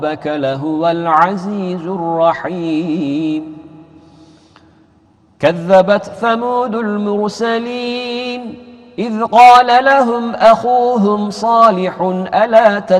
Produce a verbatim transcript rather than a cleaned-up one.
ربك لهو العزيز الرحيم كذبت ثمود المرسلين إذ قال لهم أخوهم صالح ألا تتقون